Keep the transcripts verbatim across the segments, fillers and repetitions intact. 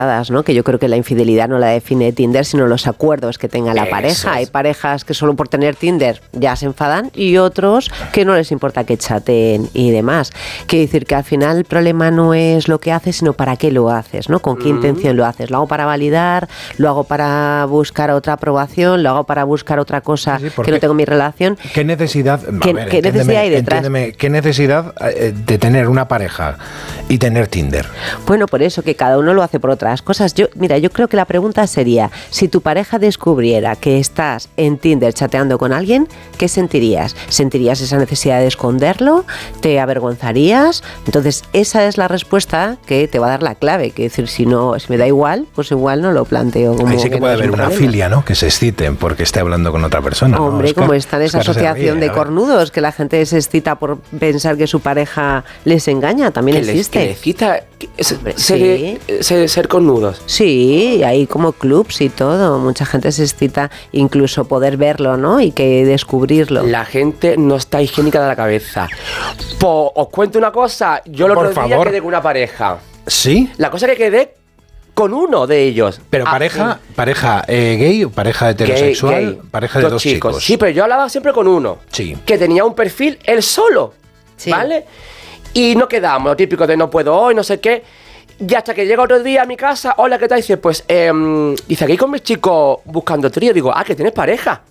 ¿no? Que yo creo que la infidelidad no la define Tinder, sino los acuerdos que tenga la Eso pareja. es. Hay parejas que solo por tener Tinder ya se enfadan y otros que no les importa que chateen y demás. Quiere decir que al final el problema no es lo que haces, sino para qué lo haces, ¿no? Con qué mm. intención lo haces. Lo hago para validar, lo hago para buscar otra aprobación, lo hago para buscar otra cosa sí, que no tengo en mi relación. ¿Qué necesidad, ¿Qué, a ver, ¿qué necesidad hay detrás? ¿Qué necesidad de tener una pareja y tener Tinder? Bueno, por eso que cada uno lo hace por otra cosas. Yo, mira, yo creo que la pregunta sería, si tu pareja descubriera que estás en Tinder chateando con alguien, ¿qué sentirías? ¿Sentirías esa necesidad de esconderlo? ¿Te avergonzarías? Entonces, esa es la respuesta que te va a dar la clave, que es decir, si no, si me da igual, pues igual no lo planteo como. Ahí sí que, que puede no haber una problema. filia, ¿no? Que se exciten porque esté hablando con otra persona. Hombre, ¿no? como Oscar, está en esa Oscar asociación ríe, de cornudos, que la gente se excita por pensar que su pareja les engaña, también existe. Les, que les excita Hombre, ser, sí. ser, ser cornudos. Sí, hay como clubs y todo. Mucha gente se excita incluso poder verlo, ¿no? Y que descubrirlo. La gente no está higiénica de la cabeza. Po, os cuento una cosa. Yo el Por otro día favor. quedé con una pareja. ¿Sí? La cosa que quedé con uno de ellos. Pero ah, pareja, sí. pareja eh, gay, pareja heterosexual, Gay, gay. pareja de dos, dos chicos. chicos. Sí, pero yo hablaba siempre con uno. Sí. Que tenía un perfil él solo. Sí. ¿Vale? Y no quedamos, lo típico de no puedo hoy, no sé qué. Y hasta que llega otro día a mi casa, hola, ¿qué tal? Dice, pues, eh, dice, aquí con mis chicos buscando trío. Digo, ah, que tienes pareja.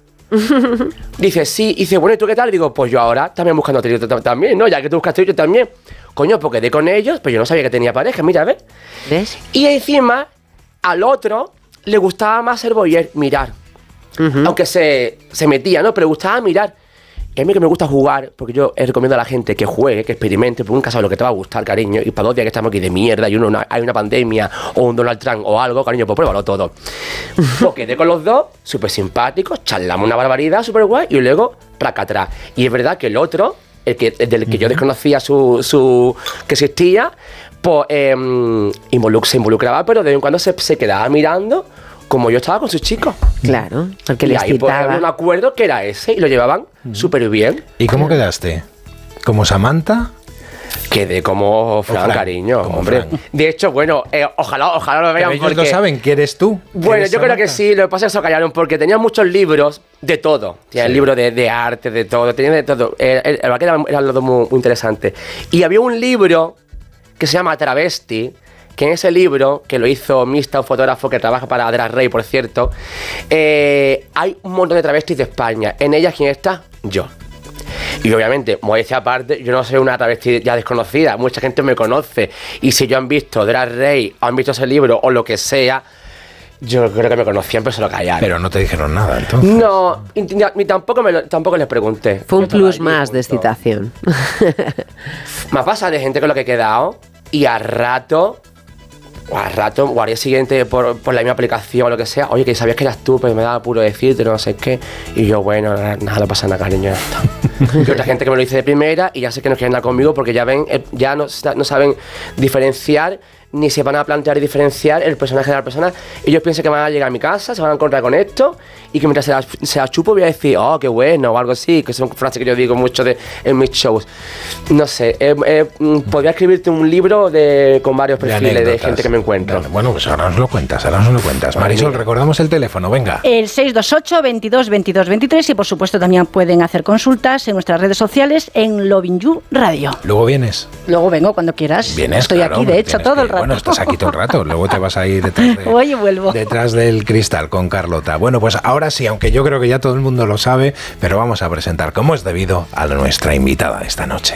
Dice, sí. Dice, bueno, ¿y tú qué tal? Digo, pues yo ahora también buscando trío también, ¿no? Ya que tú buscas trío, yo también. Coño, pues quedé con ellos, pero yo no sabía que tenía pareja, mira, ¿ves? ¿Ves? Y encima, al otro le gustaba más ser voyeur, mirar. Uh-huh. Aunque se, se metía, ¿no? Pero le gustaba mirar. Y a mí que me gusta jugar, porque yo recomiendo a la gente que juegue, que experimente, porque nunca sabes lo que te va a gustar, cariño. Y para dos días que estamos aquí de mierda y uno, una, hay una pandemia o un Donald Trump o algo, cariño, pues pruébalo todo. Lo quedé con los dos, súper simpáticos, charlamos una barbaridad, súper guay, y luego, raca atrás. Y es verdad que el otro, el que, el del que yo desconocía su, su que existía, pues eh, involuc- se involucraba, pero de vez en cuando se, se quedaba mirando como yo estaba con sus chicos. Claro, porque y les ahí pues, había un acuerdo que era ese y lo llevaban mm. súper bien. ¿Y cómo quedaste? ¿Como Samantha? Quedé como Fran, Fran cariño, como hombre. Fran. De hecho, bueno, eh, ojalá, ojalá lo vean. Pero ellos porque lo saben, ¿quién eres tú? Bueno, eres yo Samantha? creo que sí, lo que pasa es que se callaron porque tenían muchos libros de todo. Tenían sí. libros de, de arte, de todo, tenían de todo. Eh, eh, la verdad que eran, eran los dos muy, muy interesantes. Y había un libro que se llama Travesti, que en ese libro, que lo hizo Mista, un fotógrafo que trabaja para Drag Race, por cierto, eh, hay un montón de travestis de España. En ellas, ¿quién está? Yo. Y obviamente, modestia aparte, yo no soy una travesti ya desconocida, mucha gente me conoce. Y si yo han visto Drag Race, o han visto ese libro, o lo que sea, yo creo que me conocían, pero se lo callaron. Pero no te dijeron nada, entonces. No, ni tampoco, me lo, tampoco les pregunté. Fue un plus más de excitación. Más pasa de gente con lo que he quedado, y al rato... O al rato, o al día siguiente, por, por la misma aplicación o lo que sea, oye, que sabías que eras tú, pero me daba puro decirte, no sé qué. Y yo, bueno, nada, nada no pasa nada, cariño, ya está. Y otra gente que me lo dice de primera y ya sé que no quieren nada conmigo porque ya ven, ya no, no saben diferenciar, ni se van a plantear y diferenciar el personaje de la persona. Ellos piensan que van a llegar a mi casa, se van a encontrar con esto y que mientras se la, se la chupo voy a decir, oh, qué bueno, o algo así, que son frases que yo digo mucho de, en mis shows. No sé, eh, eh, podría escribirte un libro de, con varios perfiles de, de gente que me encuentro. Bueno, pues ahora nos lo cuentas, ahora nos lo cuentas. Marisol, recordamos el teléfono, venga. El seis dos ocho, veintidós, veintidós, veintitrés y por supuesto también pueden hacer consultas en nuestras redes sociales en Lovin You Radio. ¿Luego vienes? Luego vengo cuando quieras. Vienes, Estoy claro, aquí, de hecho, todo que, el rato. Bueno, estás aquí todo el rato, luego te vas a ir detrás, de, Oye, vuelvo. detrás del cristal con Carlota. Bueno, pues ahora sí, aunque yo creo que ya todo el mundo lo sabe, pero vamos a presentar como es debido a nuestra invitada de esta noche.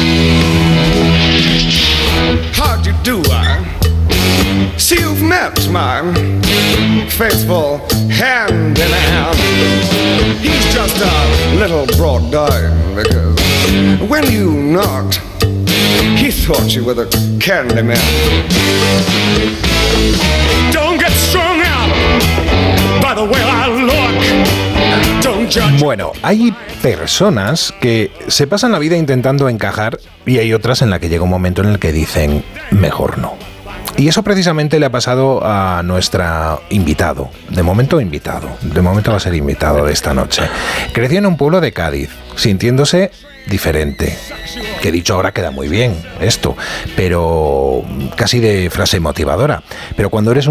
How do you do, I see you've met my faithful hand in hand. He's just a little brought down because when you knocked, he thought you were the candy man. Don't get strung out by the way I look. Don't judge. Bueno, hay personas que se pasan la vida intentando encajar y hay otras en las que llega un momento en el que dicen, mejor no. Y eso precisamente le ha pasado a nuestra invitado, de momento invitado, de momento va a ser invitado de esta noche. Creció en un pueblo de Cádiz, sintiéndose diferente, que dicho ahora queda muy bien esto, pero casi de frase motivadora. Pero cuando eres un